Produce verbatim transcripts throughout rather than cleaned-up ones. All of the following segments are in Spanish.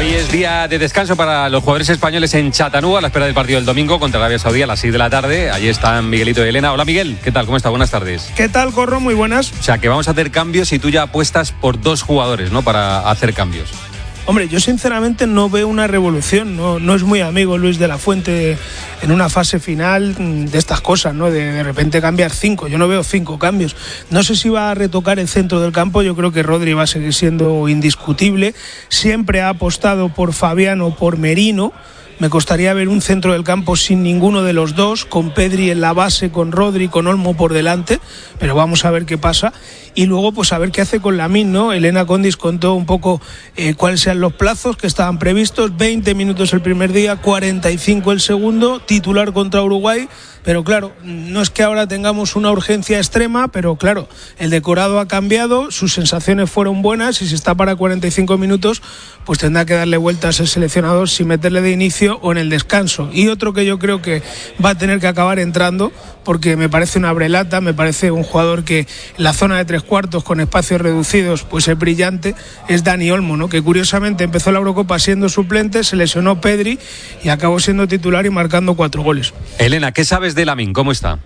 Hoy es día de descanso para los jugadores españoles en Chattanooga, a la espera del partido del domingo contra Arabia Saudí a las seis de la tarde. Allí están Miguelito y Elena. Hola Miguel, ¿qué tal? ¿Cómo está? Buenas tardes. ¿Qué tal, Corro? Muy buenas. O sea, que vamos a hacer cambios y tú ya apuestas por dos jugadores, ¿no? Para hacer cambios. Hombre, yo sinceramente no veo una revolución, no, no es muy amigo Luis de la Fuente en una fase final de estas cosas, ¿no? De, de repente cambiar cinco, yo no veo cinco cambios. No sé si va a retocar el centro del campo, yo creo que Rodri va a seguir siendo indiscutible. Siempre ha apostado por Fabián o por Merino. Me costaría ver un centro del campo sin ninguno de los dos, con Pedri en la base, con Rodri, con Olmo por delante, pero vamos a ver qué pasa. Y luego pues a ver qué hace con Lamine, ¿no? Elena Condis contó un poco eh, cuáles sean los plazos que estaban previstos, veinte minutos el primer día, cuarenta y cinco el segundo, titular contra Uruguay. Pero claro, no es que ahora tengamos una urgencia extrema, pero claro, el decorado ha cambiado, sus sensaciones fueron buenas y si está para cuarenta y cinco minutos, pues tendrá que darle vueltas el seleccionador sin meterle de inicio o en el descanso. Y otro que yo creo que va a tener que acabar entrando, porque me parece una brelata, me parece un jugador que en la zona de tres cuartos con espacios reducidos pues es brillante, es Dani Olmo, ¿no? Que curiosamente empezó la Eurocopa siendo suplente, se lesionó Pedri y acabó siendo titular y marcando cuatro goles. Elena, ¿qué sabes de Lamine? ¿Cómo está?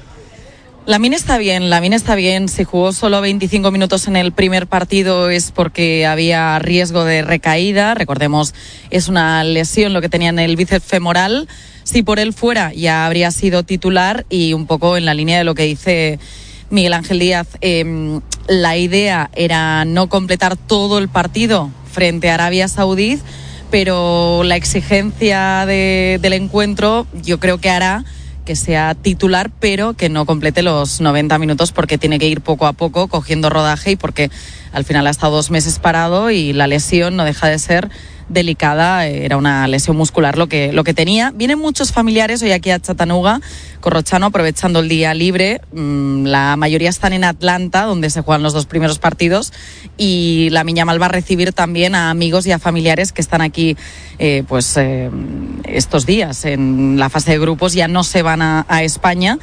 Lamine está bien, Lamine está bien. Si jugó solo veinticinco minutos en el primer partido es porque había riesgo de recaída. Recordemos, es una lesión lo que tenía en el bíceps femoral. Si por él fuera, ya habría sido titular. Y un poco en la línea de lo que dice Miguel Ángel Díaz, eh, la idea era no completar todo el partido frente a Arabia Saudí, pero la exigencia de, del encuentro yo creo que hará que sea titular, pero que no complete los noventa minutos porque tiene que ir poco a poco cogiendo rodaje y porque al final ha estado dos meses parado y la lesión no deja de ser delicada, era una lesión muscular lo que, lo que tenía. Vienen muchos familiares hoy aquí a Chattanooga, Corrochano, aprovechando el día libre. La mayoría están en Atlanta, donde se juegan los dos primeros partidos, y Lamine Yamal va a recibir también a amigos y a familiares que están aquí eh, pues eh, estos días en la fase de grupos. Ya no se van a, a España.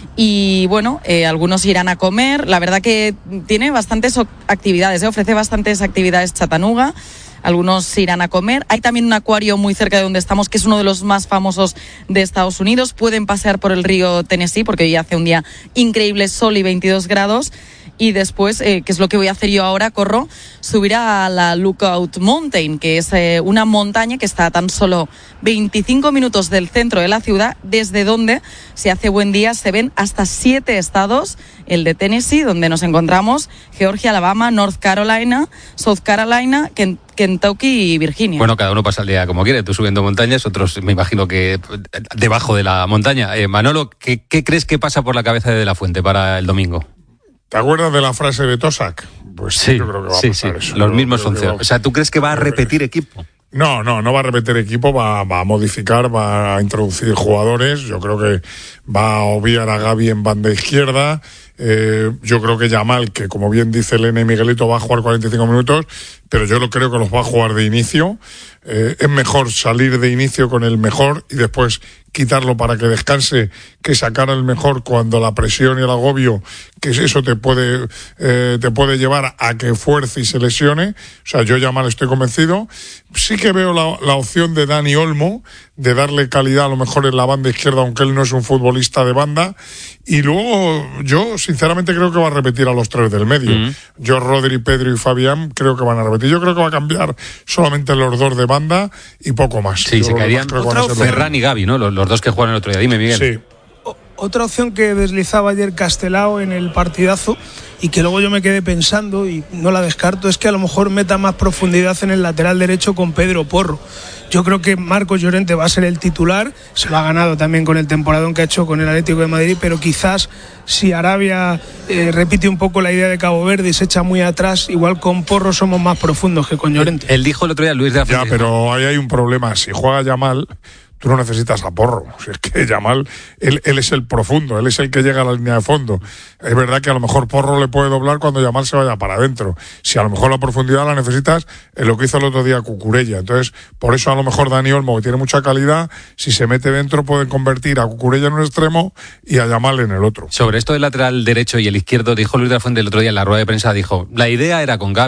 Y bueno, eh, algunos irán a comer. La verdad que tiene bastantes actividades, ¿eh? ofrece bastantes actividades Chattanooga. Algunos irán a comer. Hay también un acuario muy cerca de donde estamos, que es uno de los más famosos de Estados Unidos. Pueden pasear por el río Tennessee, porque hoy hace un día increíble, sol y veintidós grados. Y después, eh, que es lo que voy a hacer yo ahora, Corro, subir a la Lookout Mountain, que es eh, una montaña que está a tan solo veinticinco minutos del centro de la ciudad, desde donde, si hace buen día, se ven hasta siete estados, el de Tennessee, donde nos encontramos, Georgia, Alabama, North Carolina, South Carolina, Kent- Kentucky y Virginia. Bueno, cada uno pasa el día como quiere, tú subiendo montañas, otros me imagino que debajo de la montaña. Eh, Manolo, ¿qué, ¿qué crees que pasa por la cabeza de De la Fuente para el domingo? ¿Te acuerdas de la frase de Tosak? Pues sí, yo creo que va sí, a pasar sí. eso. Los Yo mismos creo once. va... O sea, ¿tú crees que va a repetir equipo? No, no, no va a repetir equipo, va, va a modificar, va a introducir jugadores. Yo creo que va a obviar a Gavi en banda izquierda. Eh, yo creo que Yamal, que como bien dice Elena y Miguelito, va a jugar cuarenta y cinco minutos, pero yo lo creo que los va a jugar de inicio. Eh, es mejor salir de inicio con el mejor y después quitarlo para que descanse, que sacar al mejor cuando la presión y el agobio, que eso te puede eh, te puede llevar a que fuerce y se lesione. O sea, yo ya mal estoy convencido. Sí que veo la, la opción de Dani Olmo, de darle calidad a lo mejor en la banda izquierda, aunque él no es un futbolista de banda. Y luego yo sinceramente creo que va a repetir a los tres del medio. Mm. Yo, Rodri, Pedro y Fabián creo que van a repetir. Yo creo que va a cambiar solamente los dos de banda y poco más. Sí, yo se caerían Ferran y Gavi, ¿no? Los, los dos que jugaron el otro día. Dime, Miguel. Sí. Otra opción que deslizaba ayer Castelao en el partidazo y que luego yo me quedé pensando y no la descarto, es que a lo mejor meta más profundidad en el lateral derecho con Pedro Porro. Yo creo que Marcos Llorente va a ser el titular, se lo ha ganado también con el temporadón que ha hecho con el Atlético de Madrid, pero quizás si Arabia eh, repite un poco la idea de Cabo Verde y se echa muy atrás, igual con Porro somos más profundos que con Llorente. Él, él dijo el otro día, Luis de la Fuente. Ya, pero ahí hay un problema, si juega Yamal, tú no necesitas a Porro. Si es que Yamal, él, él es el profundo, él es el que llega a la línea de fondo. Es verdad que a lo mejor Porro le puede doblar cuando Yamal se vaya para adentro. Si a lo mejor la profundidad la necesitas, es lo que hizo el otro día Cucurella. Entonces, por eso a lo mejor Dani Olmo, que tiene mucha calidad, si se mete dentro puede convertir a Cucurella en un extremo y a Yamal en el otro. Sobre esto del lateral derecho y el izquierdo, dijo Luis de la Fuente el otro día en la rueda de prensa, dijo, la idea era con Gavi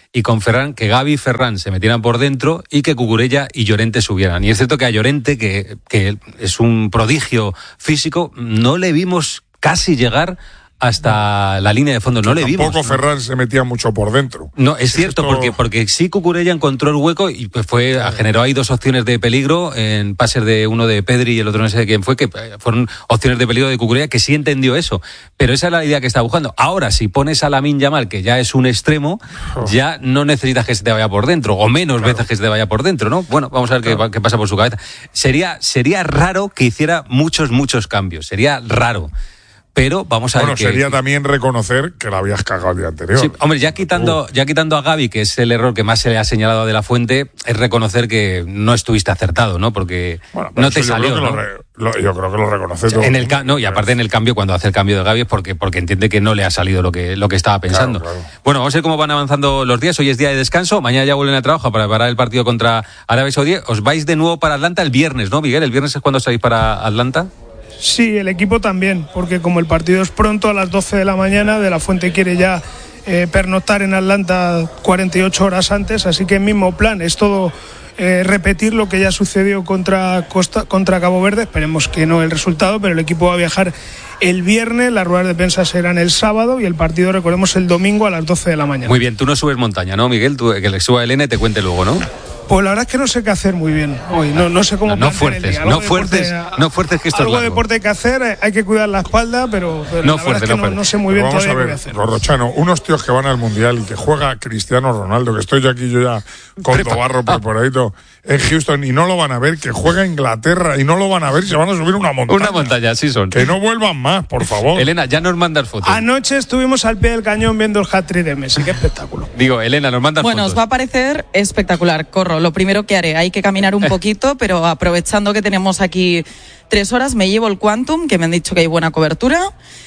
y con Ferran, que Gavi y Ferran se metieran por dentro y que Cucurella y Llorente subieran. Y es cierto que a Llorente, que, que es un prodigio físico, no le vimos casi llegar hasta la línea de fondo, no le vimos. Tampoco ¿no? Ferran se metía mucho por dentro. No, es cierto, esto... porque, porque sí Cucurella encontró el hueco y pues fue, claro. generó ahí dos opciones de peligro en pases de uno de Pedri y el otro no sé de quién fue, que fueron opciones de peligro de Cucurella, que sí entendió eso. Pero esa es la idea que está buscando. Ahora, si pones a Lamine Yamal, que ya es un extremo, oh. ya no necesitas que se te vaya por dentro, o menos claro. veces que se te vaya por dentro, ¿no? Bueno, vamos a ver claro. qué, qué pasa por su cabeza. Sería, sería raro que hiciera muchos, muchos cambios. Sería raro. Pero vamos a bueno, ver que... Bueno, sería también reconocer que la habías cagado el día anterior. Sí, hombre, ya quitando, uh. ya quitando a Gavi, que es el error que más se le ha señalado a De La Fuente, es reconocer que no estuviste acertado, ¿no? Porque bueno, no te salió, yo creo, ¿no? Que lo re, lo, yo creo que lo reconoce todo. En el ca- no, y aparte en el cambio, cuando hace el cambio de Gavi es porque, porque entiende que no le ha salido lo que, lo que estaba pensando. Claro, claro. Bueno, vamos a ver cómo van avanzando los días. Hoy es día de descanso, mañana ya vuelven a trabajo para preparar el partido contra Arabia Saudí. Os vais de nuevo para Atlanta el viernes, ¿no, Miguel? ¿El viernes es cuando salís para Atlanta? Sí, el equipo también, porque como el partido es pronto a las doce de la mañana, De La Fuente quiere ya eh, pernoctar en Atlanta cuarenta y ocho horas antes, así que el mismo plan, es todo eh, repetir lo que ya sucedió contra, Costa, contra Cabo Verde. Esperemos que no el resultado, pero el equipo va a viajar el viernes, las ruedas de prensa serán el sábado y el partido, recordemos, el domingo a las doce de la mañana. Muy bien, tú no subes montaña, ¿no, Miguel? Tú, que le suba Elena y te cuente luego, ¿no? Pues la verdad es que no sé qué hacer muy bien hoy, no, no sé cómo no, no fuerces, no fuerces, no fuerces que esto algo es de deporte hay que hacer, hay que cuidar la espalda, pero, pero no la fuerte, verdad es que no, no, no sé muy bien vamos todavía a ver, qué voy a hacer. Gorrochano, unos tíos que van al Mundial y que juega Cristiano Ronaldo, que estoy yo aquí yo ya con Prepa. Tobarro preparadito en Houston y no lo van a ver, que juega Inglaterra y no lo van a ver, se van a subir una montaña. Una montaña, sí son. Que no vuelvan más, por favor. Elena, ya nos mandas fotos. Anoche estuvimos al pie del cañón viendo el hat-trick de Messi, qué espectáculo. Digo, Elena, nos mandas bueno, fotos. Bueno, os va a parecer espectacular. Corro, lo primero que haré, hay que caminar un poquito, pero aprovechando que tenemos aquí tres horas, me llevo el Quantum, que me han dicho que hay buena cobertura,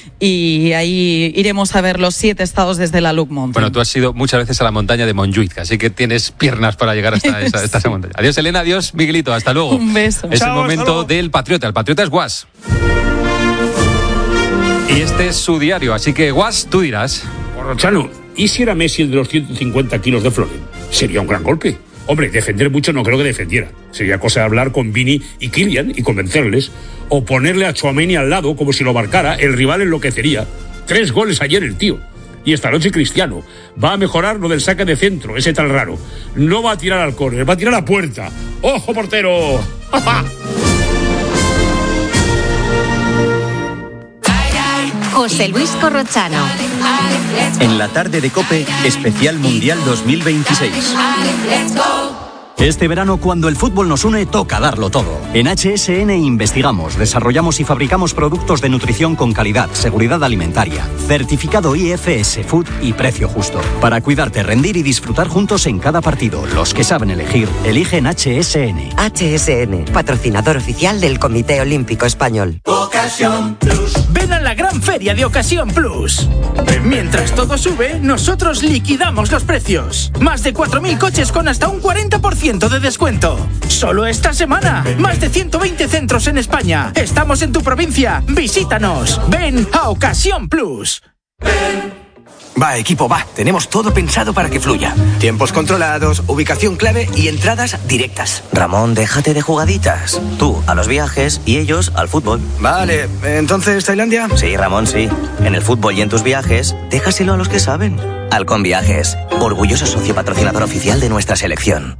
y ahí iremos a ver los siete estados desde la Look Mountain. Bueno, tú has ido muchas veces a la montaña de Montjuic, así que tienes piernas para llegar hasta esa, hasta esa montaña. Adiós, Elena, adiós, Miguelito, hasta luego. Un beso. Es Chao, el momento del Patriota, el Patriota es Guas. Y este es su diario, así que Guas, tú dirás. Gorrochano, ¿y si era Messi el de los ciento cincuenta kilos de Floren? Sería un gran golpe. Hombre, defender mucho no creo que defendiera. Sería cosa de hablar con Vini y Kylian y convencerles. O ponerle a Tchouaméni al lado como si lo marcara, el rival enloquecería. Tres goles ayer el tío. Y esta noche Cristiano. Va a mejorar lo del saque de centro, ese tan raro. No va a tirar al córner, va a tirar a puerta. ¡Ojo, portero! José Luis Corrochano. En la tarde de COPE, especial Mundial dos mil veintiséis. Este verano, cuando el fútbol nos une, toca darlo todo. En H S N investigamos, desarrollamos y fabricamos productos de nutrición con calidad, seguridad alimentaria, certificado I F S Food y precio justo. Para cuidarte, rendir y disfrutar juntos en cada partido. Los que saben elegir, eligen H S N. H S N, patrocinador oficial del Comité Olímpico Español. Ocasión Plus. Ven a la gran feria de Ocasión Plus. Mientras todo sube, nosotros liquidamos los precios. Más de cuatro mil coches con hasta un cuarenta por ciento de descuento. Solo esta semana. Más de ciento veinte centros en España. Estamos en tu provincia. Visítanos. Ven a Ocasión Plus. Va, equipo, va. Tenemos todo pensado para que fluya. Tiempos controlados, ubicación clave y entradas directas. Ramón, déjate de jugaditas. Tú a los viajes y ellos al fútbol. Vale, ¿entonces Tailandia? Sí, Ramón, sí. En el fútbol y en tus viajes, déjaselo a los que saben. Halcón Viajes, orgulloso socio patrocinador oficial de nuestra selección.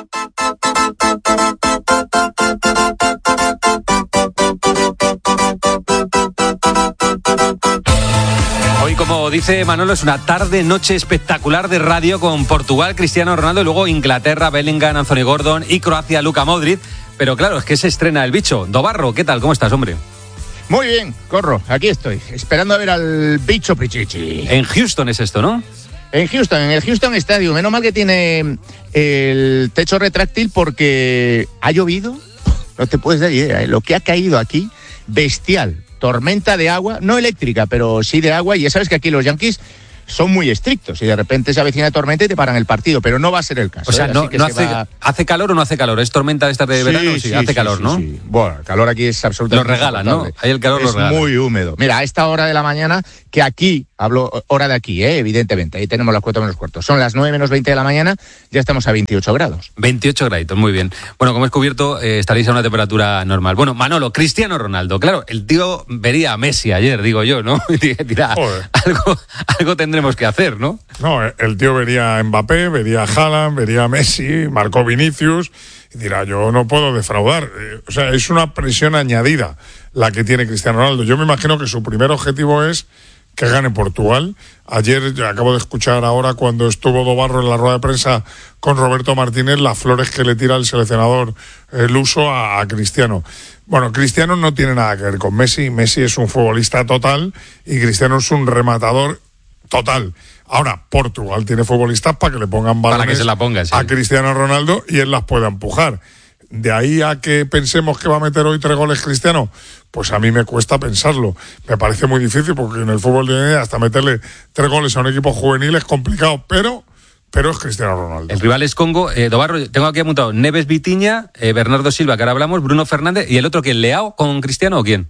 Hoy, como dice Manolo, es una tarde-noche espectacular de radio con Portugal, Cristiano Ronaldo, y luego Inglaterra, Bellingham, Anthony Gordon y Croacia, Luka Modric. Pero claro, es que se estrena el bicho. Dobarro, ¿qué tal? ¿Cómo estás, hombre? Muy bien, Corro, aquí estoy, esperando a ver al bicho Prichichi. En Houston es esto, ¿no? En Houston, en el Houston Stadium. Menos mal que tiene el techo retráctil porque ha llovido. No te puedes dar idea, ¿eh? Lo que ha caído aquí, bestial. Tormenta de agua, no eléctrica, pero sí de agua. Y ya sabes que aquí los Yankees son muy estrictos y de repente se avecina tormenta y te paran el partido, pero no va a ser el caso. O sea, ¿eh? no, que no hace, va... ¿hace calor o no hace calor? ¿Es tormenta de estas de sí, verano? Sí, sí hace sí, calor, sí, ¿no? Sí. Bueno, el calor aquí es absolutamente... Lo regalan, ¿no? Ahí el calor es lo regalan. muy húmedo. Mira, a esta hora de la mañana, que aquí hablo hora de aquí, ¿eh? Evidentemente, ahí tenemos las cuatro menos cuarto. Son las nueve menos veinte de la mañana, ya estamos a veintiocho grados. veintiocho graditos, muy bien. Bueno, como he descubierto, eh, estaréis a una temperatura normal. Bueno, Manolo, Cristiano Ronaldo, claro, el tío vería a Messi ayer, digo yo, ¿no? Dirá, algo, algo tendremos que hacer, ¿no? No, el tío vería a Mbappé, vería a Haaland, vería a Messi, marcó Vinicius, y dirá, yo no puedo defraudar. Eh, o sea, es una presión añadida la que tiene Cristiano Ronaldo. Yo me imagino que su primer objetivo es que gane Portugal. Ayer, acabo de escuchar ahora cuando estuvo Dobarro en la rueda de prensa con Roberto Martínez, las flores que le tira el seleccionador eh, luso a, a Cristiano. Bueno, Cristiano no tiene nada que ver con Messi. Messi es un futbolista total y Cristiano es un rematador total. Ahora, Portugal tiene futbolistas para que le pongan balones para que se la ponga, sí. a Cristiano Ronaldo y él las pueda empujar. De ahí a que pensemos que va a meter hoy tres goles Cristiano, pues a mí me cuesta pensarlo. Me parece muy difícil porque en el fútbol de hoy en día hasta meterle tres goles a un equipo juvenil es complicado, pero... pero es Cristiano Ronaldo. El rival es Congo. Eh, Dobarro, tengo aquí apuntado Neves Vitiña, eh, Bernardo Silva, que ahora hablamos, Bruno Fernández, y el otro, ¿quién? ¿Leao con Cristiano o quién?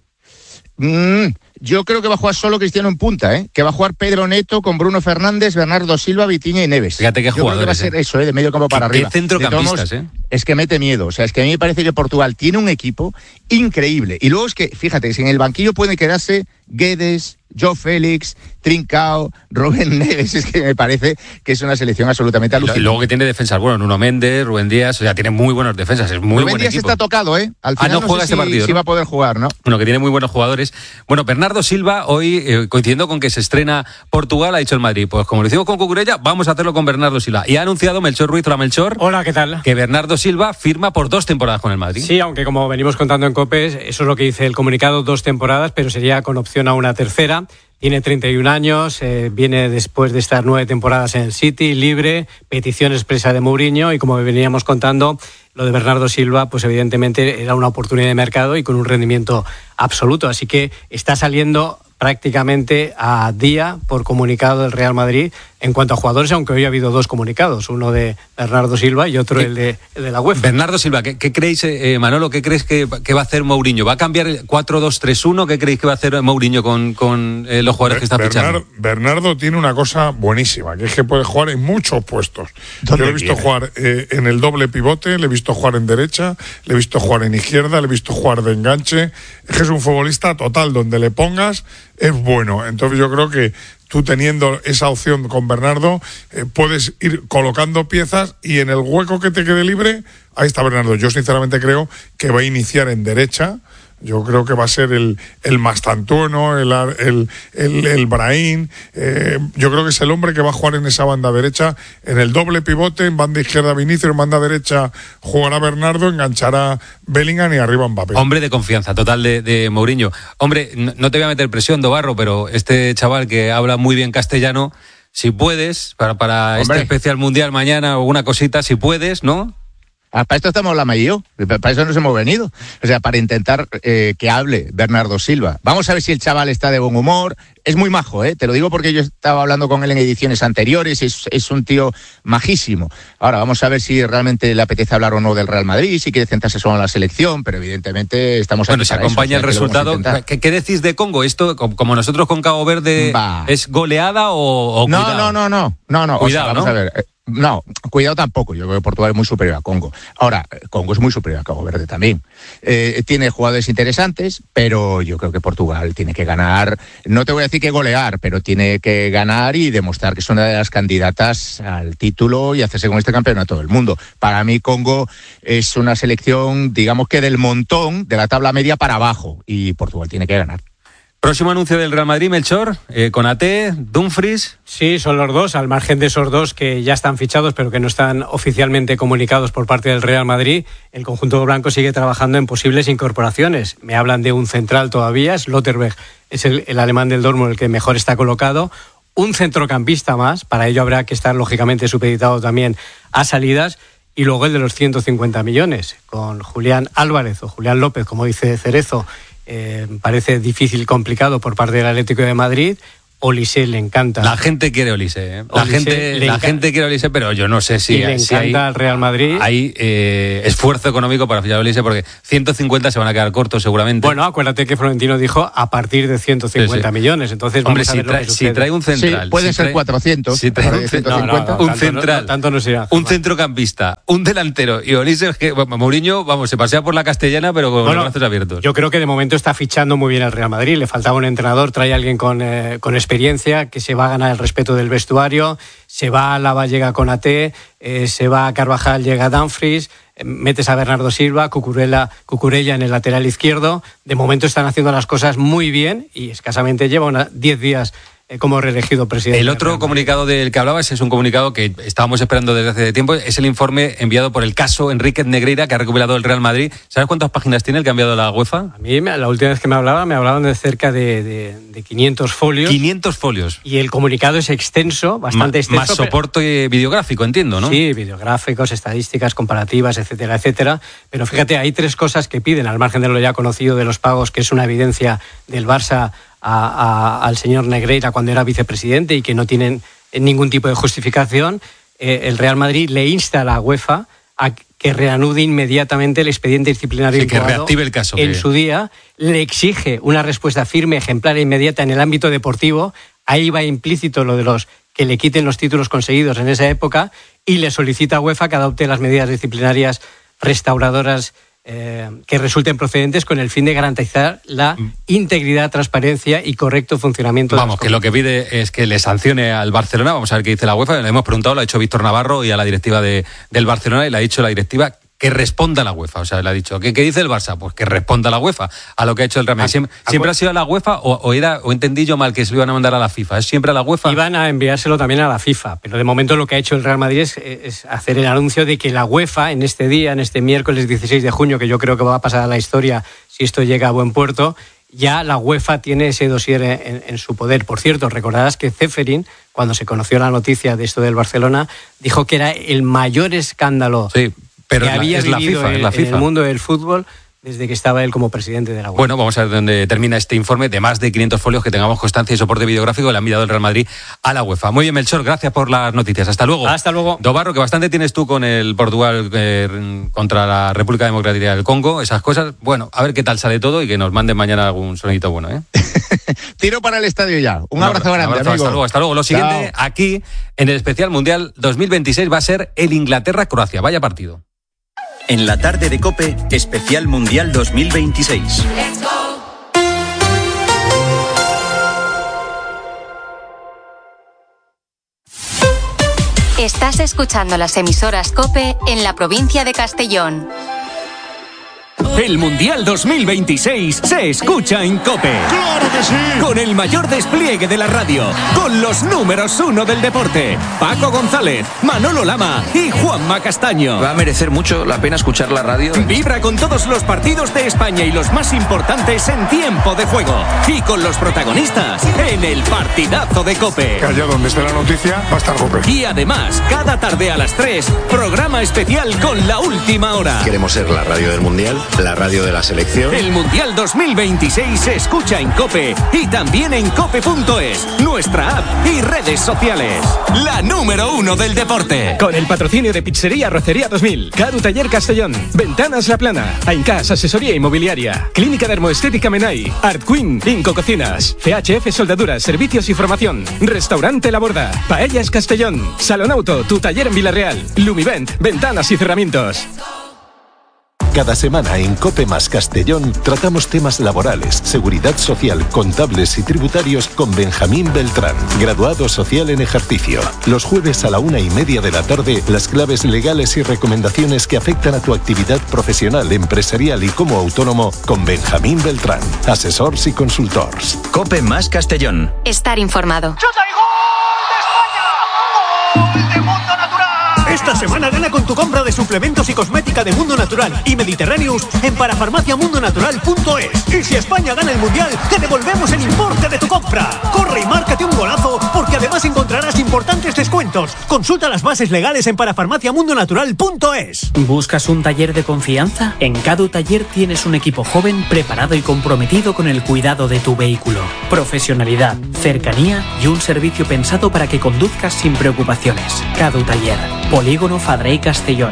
Mm, yo creo que va a jugar solo Cristiano en punta, ¿eh? Que va a jugar Pedro Neto con Bruno Fernández, Bernardo Silva, Vitiña y Neves. Fíjate qué jugadores. Yo creo que va a ser ¿eh? eso, ¿eh? De medio campo para ¿Qué, arriba. Qué centrocampistas, modos, ¿eh? Es que mete miedo. O sea, es que a mí me parece que Portugal tiene un equipo increíble. Y luego es que, fíjate, si en el banquillo puede quedarse Guedes, Joe Félix, Trincao, Rubén Neves, es que me parece que es una selección absolutamente alucinante. Y luego que tiene defensas, bueno, Nuno Méndez, Rubén Díaz, o sea, tiene muy buenas defensas, es muy Rubén buen Díaz equipo. está tocado, ¿eh? Al final ah, no, no juega sé este si, partido, si ¿no? va a poder jugar, ¿no? Bueno, que tiene muy buenos jugadores. Bueno, Bernardo Silva, hoy, eh, coincidiendo con que se estrena Portugal, ha dicho el Madrid, pues como lo hicimos con Cucurella, vamos a hacerlo con Bernardo Silva. Y ha anunciado Melchor Ruiz, hola Melchor. Hola, ¿qué tal? Que Bernardo Silva firma por dos temporadas con el Madrid. Sí, aunque como venimos contando en COPE, eso es lo que dice el comunicado, dos temporadas, pero sería con opción a una tercera. Tiene treinta y un años, eh, viene después de estar nueve temporadas en el City, libre, petición expresa de Mourinho, y como veníamos contando, lo de Bernardo Silva, pues evidentemente era una oportunidad de mercado y con un rendimiento absoluto. Así que está saliendo prácticamente a día por comunicado del Real Madrid en cuanto a jugadores, aunque hoy ha habido dos comunicados, uno de Bernardo Silva y otro el de, el de la UEFA. Bernardo Silva, ¿qué, qué creéis, eh, Manolo, qué crees que, que va a hacer Mourinho? ¿Va a cambiar el cuatro dos tres uno? ¿Qué creéis que va a hacer Mourinho con, con eh, los jugadores que está Bernardo, fichando? Bernardo tiene una cosa buenísima, que es que puede jugar en muchos puestos. Yo le he visto viene? jugar eh, en el doble pivote, le he visto jugar en derecha, le he visto jugar en izquierda, le he visto jugar de enganche. Es que es un futbolista total, donde le pongas es bueno. Entonces yo creo que tú teniendo esa opción con Bernardo, eh, puedes ir colocando piezas y en el hueco que te quede libre, ahí está Bernardo. Yo sinceramente creo que va a iniciar en derecha. Yo creo que va a ser el, el Mastantuono, el, el, el, el Brahim. Eh, yo creo que es el hombre que va a jugar en esa banda derecha, en el doble pivote, en banda izquierda Vinicius, en banda derecha jugará Bernardo, enganchará Bellingham y arriba Mbappé. Hombre de confianza total de, de Mourinho. Hombre, no, no te voy a meter presión, Dobarro, pero este chaval que habla muy bien castellano, si puedes, para, para este especial mundial mañana o una cosita, si puedes, ¿no? Ah, para esto estamos la May y yo, para eso nos hemos venido, o sea, para intentar eh, que hable Bernardo Silva. Vamos a ver si el chaval está de buen humor, es muy majo, ¿eh? Te lo digo porque yo estaba hablando con él en ediciones anteriores, es, es un tío majísimo. Ahora, vamos a ver si realmente le apetece hablar o no del Real Madrid, si quiere centrarse solo en la selección, pero evidentemente estamos... Bueno, se acompaña eso, o sea, el resultado. ¿Qué, ¿Qué decís de Congo? ¿Esto, como nosotros con Cabo Verde, bah. es goleada o, o no, cuidado? No, no, no, no, no, cuidado, o sea, vamos ¿no? a ver... No, cuidado tampoco. Yo creo que Portugal es muy superior a Congo. Ahora, Congo es muy superior a Cabo Verde también. Eh, tiene jugadores interesantes, pero yo creo que Portugal tiene que ganar. No te voy a decir que golear, pero tiene que ganar y demostrar que es una de las candidatas al título y hacerse con este campeonato del mundo. Para mí, Congo es una selección, digamos que del montón, de la tabla media para abajo, y Portugal tiene que ganar. Próximo anuncio del Real Madrid, Melchor, eh, Konaté, Dumfries. Sí, son los dos, al margen de esos dos que ya están fichados, pero que no están oficialmente comunicados por parte del Real Madrid. El conjunto blanco sigue trabajando en posibles incorporaciones. Me hablan de un central todavía, Slotterberg es el, el alemán del Dortmund el que mejor está colocado. Un centrocampista más, para ello habrá que estar lógicamente supeditado también a salidas. Y luego el de los ciento cincuenta millones, con Julián Álvarez o Julián López, como dice Cerezo. Eh, parece difícil, complicado por parte del Atlético de Madrid. Olise le encanta. La gente quiere Olise, ¿eh? La, Olise gente, la gente quiere Olise, pero yo no sé si, y le si encanta hay, al Real Madrid. Hay eh, esfuerzo económico para fichar a Olise, porque ciento cincuenta se van a quedar cortos seguramente. Bueno, acuérdate que Florentino dijo a partir de ciento cincuenta sí, sí. millones. Entonces, hombre, vamos a si, ver trae, lo que si trae un central. Sí, pueden si ser trae, cuatrocientos. Si trae un, ciento cincuenta. No, no, no, un tanto central, no, tanto no será. Un centrocampista, un delantero y Olise, es que bueno, Mourinho, vamos, se pasea por la Castellana, pero con bueno, los brazos abiertos. Yo creo que de momento está fichando muy bien el Real Madrid. Le faltaba un entrenador, trae a alguien con, eh, con experiencia que se va a ganar el respeto del vestuario. Se va a Lava, llega con A T, eh, se va a Carvajal, llega Dumfries, eh, metes a Bernardo Silva, Cucurella, Cucurella en el lateral izquierdo. De momento están haciendo las cosas muy bien y escasamente lleva diez días eh, como reelegido presidente. El otro comunicado del que hablabas es un comunicado que estábamos esperando desde hace tiempo. Es el informe enviado por el caso Enríquez Negreira, que ha recuperado el Real Madrid. ¿Sabes cuántas páginas tiene el que ha enviado la UEFA? A mí, la última vez que me hablaba, me hablaban de cerca de, de, de quinientos folios. quinientos folios. Y el comunicado es extenso, bastante Ma, extenso. Más soporte pero... videográfico, entiendo, ¿no? Sí, videográficos, estadísticas, comparativas, etcétera, etcétera. Pero fíjate, hay tres cosas que piden, al margen de lo ya conocido de los pagos, que es una evidencia del Barça A, a, al señor Negreira cuando era vicepresidente y que no tienen ningún tipo de justificación. Eh, el Real Madrid le insta a la UEFA a que reanude inmediatamente el expediente disciplinario sí, que reactive el caso en que... su día, le exige una respuesta firme, ejemplar e inmediata en el ámbito deportivo. Ahí va implícito lo de los que le quiten los títulos conseguidos en esa época, y le solicita a UEFA que adopte las medidas disciplinarias restauradoras Eh, que resulten procedentes con el fin de garantizar la integridad, transparencia y correcto funcionamiento. Vamos, de que lo que pide es que le sancione al Barcelona. Vamos a ver qué dice la UEFA. Le hemos preguntado, lo ha hecho Víctor Navarro y a la directiva de, del Barcelona, y le ha dicho la directiva que responda a la UEFA. O sea, le ha dicho, ¿qué, qué dice el Barça? Pues que responda a la UEFA, a lo que ha hecho el Real Madrid. ¿Siempre, ¿siempre ha sido a la UEFA o, o, era, o entendí yo mal que se lo iban a mandar a la FIFA? ¿Es siempre a la UEFA? Iban a enviárselo también a la FIFA, pero de momento lo que ha hecho el Real Madrid es, es hacer el anuncio de que la UEFA en este día, en este miércoles dieciséis de junio, que yo creo que va a pasar a la historia si esto llega a buen puerto, ya la UEFA tiene ese dossier en, en su poder. Por cierto, recordarás que Ceferin, cuando se conoció la noticia de esto del Barcelona, dijo que era el mayor escándalo sí. Pero que es la, había es la vivido FIFA, en, es la FIFA. en el mundo del fútbol desde que estaba él como presidente de la UEFA. Bueno, vamos a ver dónde termina este informe de más de quinientos folios, que tengamos constancia y soporte videográfico. Le han enviado el Real Madrid a la UEFA. Muy bien, Melchor, gracias por las noticias. Hasta luego. Hasta luego. Dobarro, que bastante tienes tú con el Portugal eh, contra la República Democrática del Congo, esas cosas. Bueno, a ver qué tal sale todo y que nos manden mañana algún sonidito bueno, ¿eh? Tiro para el estadio ya. Un, un abrazo, abrazo grande, un abrazo, amigo. Hasta luego, hasta luego. Lo siguiente, Chao. Aquí, en el Especial Mundial dos mil veintiséis, va a ser el Inglaterra-Croacia. Vaya partido. En la tarde de COPE, Especial Mundial dos mil veintiséis. Estás escuchando las emisoras COPE en la provincia de Castellón. El Mundial dos mil veintiséis se escucha en COPE. ¡Claro que sí! Con el mayor despliegue de la radio, con los números uno del deporte, Paco González, Manolo Lama y Juanma Castaño. Va a merecer mucho la pena escuchar la radio. Vibra con todos los partidos de España y los más importantes en tiempo de juego. Y con los protagonistas en el partidazo de COPE. Que allá donde esté la noticia va a estar COPE. Y además, cada tarde a las tres, programa especial con la última hora. Queremos ser la radio del Mundial, la radio de la selección. El Mundial dos mil veintiséis se escucha en COPE y también en cope punto es, nuestra app y redes sociales. La número uno del deporte. Con el patrocinio de Pizzería Rocería dos mil, Caru Taller Castellón, Ventanas La Plana, Aincas Asesoría Inmobiliaria, Clínica Dermoestética Menai, Art Queen, Inco Cocinas, C H F Soldaduras, Servicios y Formación, Restaurante La Borda, Paellas Castellón, Salón Auto, tu taller en Villarreal, Lumivent, Ventanas y Cerramientos. Cada semana en COPE más Castellón tratamos temas laborales, seguridad social, contables y tributarios con Benjamín Beltrán, graduado social en ejercicio. Los jueves a la una y media de la tarde, las claves legales y recomendaciones que afectan a tu actividad profesional, empresarial y como autónomo con Benjamín Beltrán, asesors y consultors. COPE más Castellón. Estar informado. Esta semana gana con tu compra de suplementos y cosméticos única de Mundo Natural y Mediterráneos en parafarmacia mundo natural punto es. Y si España gana el Mundial, te devolvemos el importe de tu compra. Corre y márcate un golazo, porque además encontrarás importantes descuentos. Consulta las bases legales en parafarmacia mundo natural punto es. ¿Buscas un taller de confianza? En Cadu Taller tienes un equipo joven, preparado y comprometido con el cuidado de tu vehículo. Profesionalidad, cercanía y un servicio pensado para que conduzcas sin preocupaciones. Cadu Taller, Polígono Fadrey Castellón.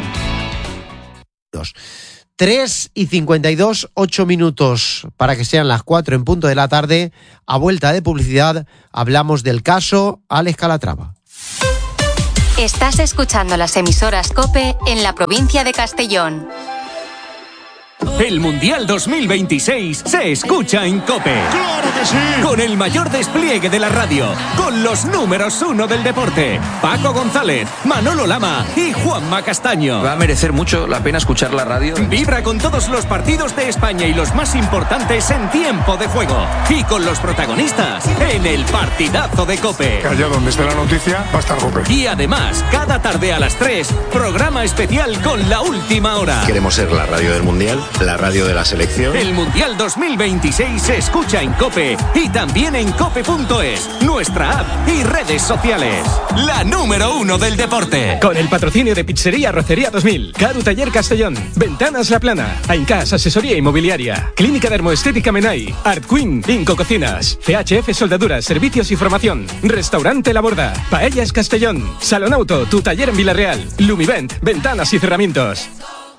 tres y cincuenta y dos, ocho minutos para que sean las cuatro en punto de la tarde. A vuelta de publicidad hablamos del caso Alex Calatrava. Estás escuchando las emisoras COPE en la provincia de Castellón. El Mundial dos mil veintiséis se escucha en COPE. ¡Claro que sí! Con el mayor despliegue de la radio, con los números uno del deporte, Paco González, Manolo Lama y Juanma Castaño. Va a merecer mucho la pena escuchar la radio. Vibra con todos los partidos de España y los más importantes en tiempo de juego. Y con los protagonistas en el partidazo de COPE. Que allá donde esté la noticia va a estar COPE. Y además, cada tarde a las tres, programa especial con la última hora. Queremos ser la radio del Mundial, la radio de la selección. El Mundial dos mil veintiséis se escucha en COPE y también en cope punto es, nuestra app y redes sociales. La número uno del deporte. Con el patrocinio de Pizzería Rocería dos mil, Caru Taller Castellón, Ventanas La Plana, Aincas Asesoría Inmobiliaria, Clínica Dermoestética Menai, Art Queen, Inco Cocinas, C H F Soldaduras, Servicios y Formación, Restaurante La Borda, Paellas Castellón, Salonauto, tu taller en Villarreal, Lumivent, Ventanas y Cerramientos.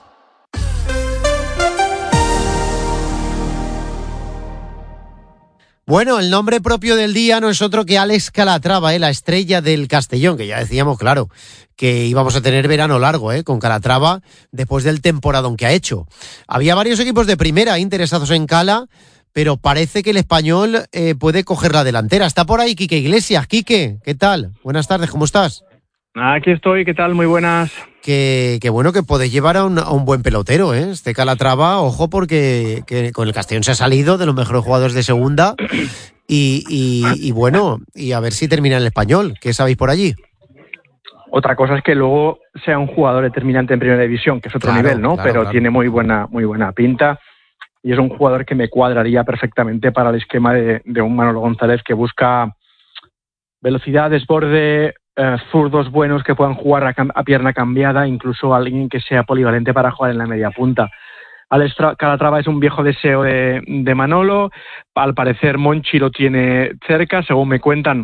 Bueno, el nombre propio del día no es otro que Alex Calatrava, ¿eh? La estrella del Castellón, que ya decíamos, claro, que íbamos a tener verano largo, ¿eh? Con Calatrava, después del temporadón que ha hecho. Había varios equipos de primera interesados en Cala, pero parece que el Español eh, puede coger la delantera. Está por ahí Quique Iglesias. Quique, ¿qué tal? Buenas tardes, ¿cómo estás? Aquí estoy, ¿qué tal? Muy buenas. Que, que bueno, que podéis llevar a un, a un buen pelotero, ¿eh? Este Calatrava, ojo, porque que con el Castellón se ha salido de los mejores jugadores de segunda y, y, y bueno, y a ver si termina en el Español. ¿Qué sabéis por allí? Otra cosa es que luego sea un jugador determinante en primera división, que es otro Claro, nivel, ¿no? claro, Pero claro. tiene muy buena, muy buena pinta y es un jugador que me cuadraría perfectamente para el esquema de, de un Manolo González que busca velocidad, desborde, eh, zurdos buenos que puedan jugar a, cam- a pierna cambiada, incluso alguien que sea polivalente para jugar en la media punta. Alex Tra- Calatrava es un viejo deseo de, de Manolo. Al parecer Monchi lo tiene cerca, según me cuentan.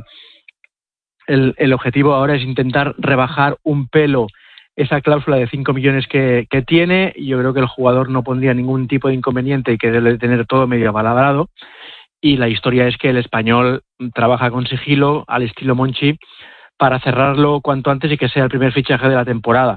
El, el objetivo ahora es intentar rebajar un pelo esa cláusula de cinco millones que, que tiene. Yo creo que el jugador no pondría ningún tipo de inconveniente y que debe tener todo medio apalabrado. Y la historia es que el Español trabaja con sigilo al estilo Monchi para cerrarlo cuanto antes y que sea el primer fichaje de la temporada.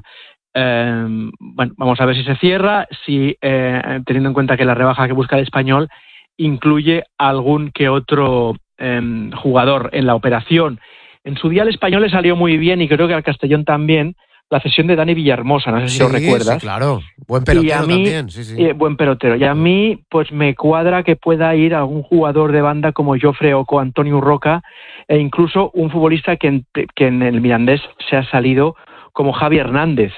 Eh, bueno, vamos a ver si se cierra, si eh, teniendo en cuenta que la rebaja que busca el Español incluye algún que otro eh, jugador en la operación. En su día el Español le salió muy bien y creo que al Castellón también la cesión de Dani Villahermosa, no sé si Sí, lo recuerdas. sí, claro. Buen Y pelotero a mí, también, sí, sí. eh, buen pelotero. Y a mí, pues me cuadra que pueda ir algún jugador de banda como Jofre Oco, Antonio Roca, e incluso un futbolista que en, que en el Mirandés se ha salido como Javi Hernández,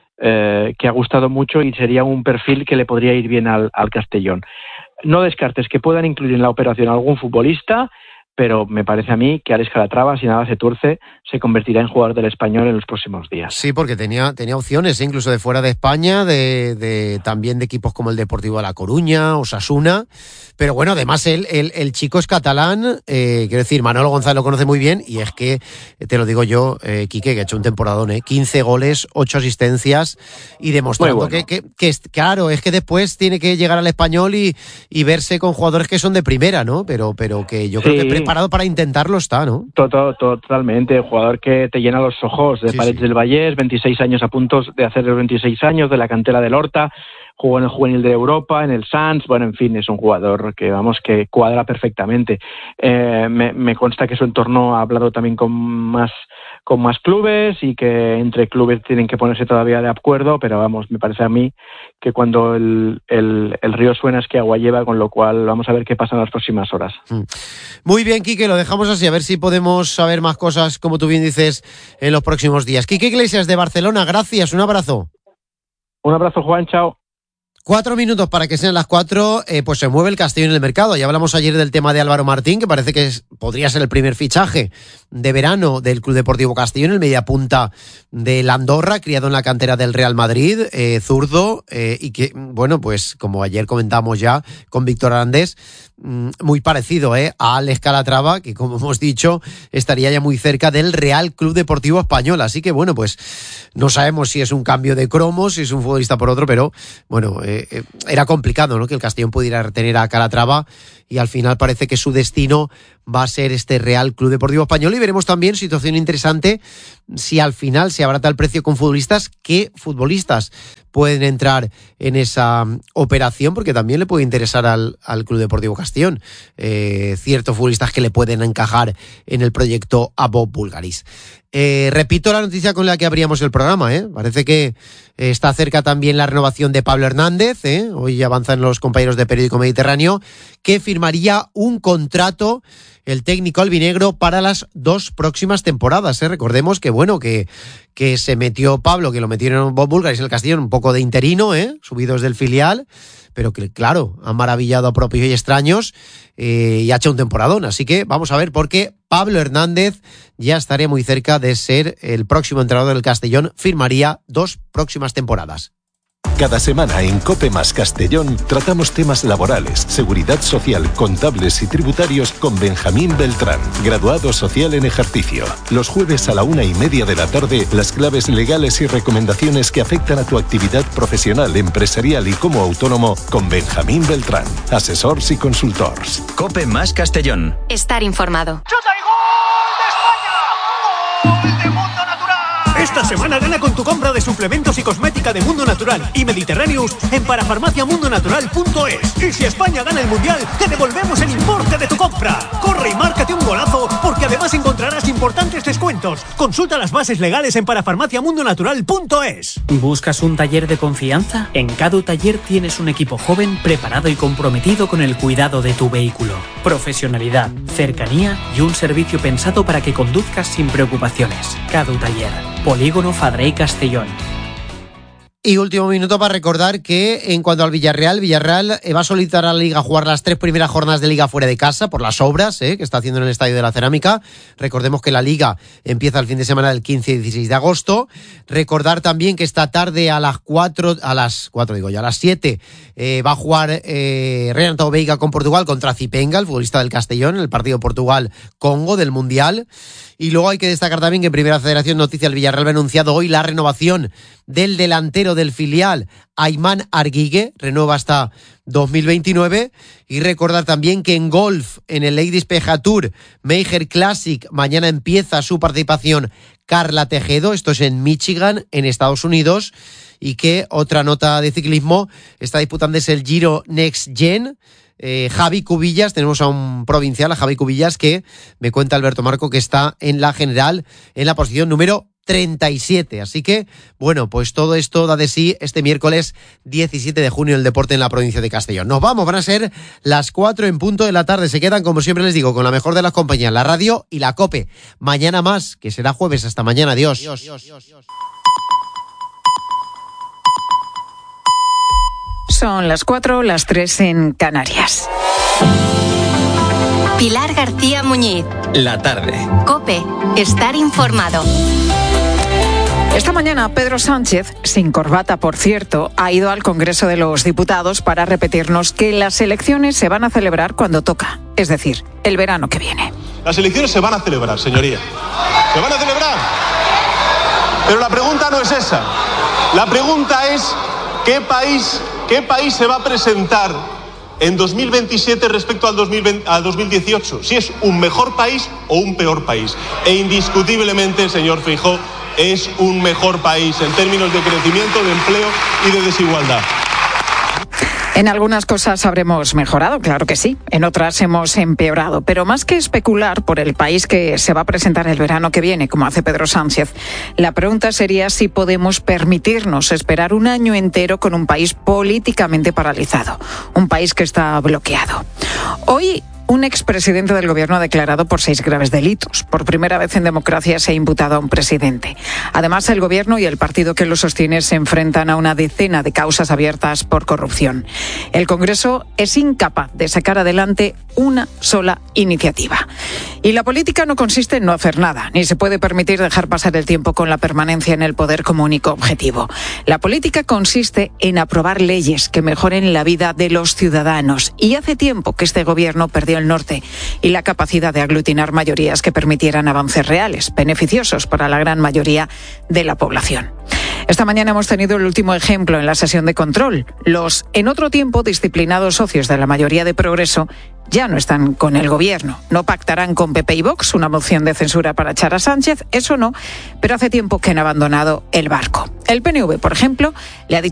eh, que ha gustado mucho y sería un perfil que le podría ir bien al, al Castellón. No descartes que puedan incluir en la operación algún futbolista, pero me parece a mí que Alex Calatrava, si nada se tuerce, se convertirá en jugador del Español en los próximos días. Sí, porque tenía, tenía opciones, ¿eh? Incluso de fuera de España, de, de también de equipos como el Deportivo de La Coruña, Osasuna. Pero bueno, además el, el, el chico es catalán, eh, quiero decir, Manolo González lo conoce muy bien, y es que, te lo digo yo, eh, Quique, que ha hecho un temporadón, ¿eh? quince goles, ocho asistencias, y demostrando Muy bueno. que, que, que, es- claro, es que después tiene que llegar al Español y, y verse con jugadores que son de primera, ¿no? Pero, pero que yo creo Sí. que preparado para intentarlo está, ¿no? Todo, todo, totalmente, jugador que te llena los ojos, de Sí, Parets sí. del Vallés, veintiséis años a punto de hacer los veintiséis años, de la cantera del Horta, jugó en el Juvenil de Europa, en el Sanz, bueno, en fin, es un jugador que, vamos, que cuadra perfectamente. Eh, me, me consta que su entorno ha hablado también con más con más clubes y que entre clubes tienen que ponerse todavía de acuerdo, pero vamos, me parece a mí que cuando el, el, el río suena es que agua lleva, con lo cual vamos a ver qué pasa en las próximas horas. Muy bien, Quique, lo dejamos así, a ver si podemos saber más cosas, como tú bien dices, en los próximos días. Quique Iglesias de Barcelona, gracias, un abrazo. Un abrazo, Juan, chao. Cuatro minutos para que sean las cuatro, eh, pues se mueve el Castellón en el mercado. Ya hablamos ayer del tema de Álvaro Martín, que parece que es, podría ser el primer fichaje de verano del Club Deportivo Castellón, el mediapunta de Andorra, criado en la cantera del Real Madrid, eh, zurdo, eh, y que, bueno, pues como ayer comentamos ya con Víctor Arandés, muy parecido eh, a Alex Calatrava, que como hemos dicho estaría ya muy cerca del Real Club Deportivo Español. Así que bueno, pues no sabemos si es un cambio de cromos, si es un futbolista por otro, pero bueno, eh, eh, era complicado, ¿no?, que el Castellón pudiera retener a Calatrava, y al final parece que su destino va a ser este Real Club Deportivo Español. Y veremos también, situación interesante, si al final se abarata el precio con futbolistas, qué futbolistas pueden entrar en esa operación, porque también le puede interesar al, al Club Deportivo Castellón eh, ciertos futbolistas que le pueden encajar en el proyecto Above Bulgaris. Eh, repito la noticia con la que abríamos el programa, ¿eh? Parece que está cerca también la renovación de Pablo Hernández, ¿eh? Hoy avanzan los compañeros de Periódico Mediterráneo, que firmaría un contrato el técnico albinegro para las dos próximas temporadas, ¿eh? Recordemos que bueno, que, que se metió Pablo, que lo metieron en Bob Bulgaris en el Castellón, un poco de interino, ¿eh? Subidos del filial, pero que claro, ha maravillado a propios y extraños eh, y ha hecho un temporadón. Así que vamos a ver, porque Pablo Hernández ya estaría muy cerca de ser el próximo entrenador del Castellón, firmaría dos próximas temporadas. Cada semana en COPE más Castellón tratamos temas laborales, seguridad social, contables y tributarios con Benjamín Beltrán, graduado social en ejercicio. Los jueves a la una y media de la tarde, las claves legales y recomendaciones que afectan a tu actividad profesional, empresarial y como autónomo con Benjamín Beltrán, asesors y consultors. COPE más Castellón. Estar informado. Esta semana gana con tu compra de suplementos y cosmética de Mundo Natural y Mediterráneos en parafarmacia mundo natural punto es. Y si España gana el Mundial, te devolvemos el importe de tu compra. Corre y márcate un golazo, porque además encontrarás importantes descuentos. Consulta las bases legales en parafarmacia mundo natural punto es. ¿Buscas un taller de confianza? En Cadu Taller tienes un equipo joven, preparado y comprometido con el cuidado de tu vehículo. Profesionalidad, cercanía y un servicio pensado para que conduzcas sin preocupaciones. Cadu Taller. Polígono Fadrey Castellón. Y último minuto para recordar que en cuanto al Villarreal, Villarreal va a solicitar a la Liga jugar las tres primeras jornadas de Liga fuera de casa por las obras eh, que está haciendo en el Estadio de la Cerámica. Recordemos que la Liga empieza el fin de semana del quince y dieciséis de agosto. Recordar también que esta tarde a las cuatro, a las cuatro digo ya, a las siete eh, va a jugar eh, Renato Veiga con Portugal contra Zipenga, el futbolista del Castellón, en el partido Portugal-Congo del Mundial. Y luego hay que destacar también que en Primera Federación Noticia, el Villarreal ha anunciado hoy la renovación del delantero del filial, Ayman Arguigue, renueva hasta dos mil veintinueve. Y recordar también que en golf, en el Ladies P G A Tour Meijer Classic, mañana empieza su participación Carla Tejedo, esto es en Michigan, en Estados Unidos. Y que otra nota de ciclismo, está disputándose el Giro Next Gen. Eh, Javi Cubillas, tenemos a un provincial, a Javi Cubillas, que me cuenta Alberto Marco que está en la general en la posición número treinta y siete. Así que, bueno, pues todo esto da de sí este miércoles diecisiete de junio el deporte en la provincia de Castellón. Nos vamos, van a ser las cuatro en punto de la tarde. Se quedan, como siempre les digo, con la mejor de las compañías, la radio y la COPE. Mañana más, que será jueves. Hasta mañana. Adiós. Dios, Dios, Dios, Dios. Son las cuatro, las tres en Canarias. Pilar García Muñiz. La tarde. COPE. Estar informado. Esta mañana Pedro Sánchez, sin corbata por cierto, ha ido al Congreso de los Diputados para repetirnos que las elecciones se van a celebrar cuando toca, es decir, el verano que viene. Las elecciones se van a celebrar, señoría. Se van a celebrar. Pero la pregunta no es esa. La pregunta es ¿qué país... ¿Qué país se va a presentar en dos mil veintisiete respecto al dos mil veinte, al dos mil dieciocho? Si es un mejor país o un peor país. E indiscutiblemente, señor Feijóo, es un mejor país en términos de crecimiento, de empleo y de desigualdad. En algunas cosas habremos mejorado, claro que sí. En otras hemos empeorado. Pero más que especular por el país que se va a presentar el verano que viene, como hace Pedro Sánchez, la pregunta sería si podemos permitirnos esperar un año entero con un país políticamente paralizado. Un país que está bloqueado. Hoy Un expresidente del gobierno declarado por seis graves delitos. Por primera vez en democracia se ha imputado a un presidente. Además, el gobierno y el partido que lo sostiene se enfrentan a una decena de causas abiertas por corrupción. El Congreso es incapaz de sacar adelante una sola iniciativa. Y la política no consiste en no hacer nada, ni se puede permitir dejar pasar el tiempo con la permanencia en el poder como único objetivo. La política consiste en aprobar leyes que mejoren la vida de los ciudadanos. Y hace tiempo que este gobierno perdió el norte y la capacidad de aglutinar mayorías que permitieran avances reales, beneficiosos para la gran mayoría de la población. Esta mañana hemos tenido el último ejemplo en la sesión de control. Los, en otro tiempo, disciplinados socios de la mayoría de Progreso ya no están con el gobierno. No pactarán con P P y Vox una moción de censura para echar a Sánchez, eso no, pero hace tiempo que han abandonado el barco. El P N V, por ejemplo, le ha dicho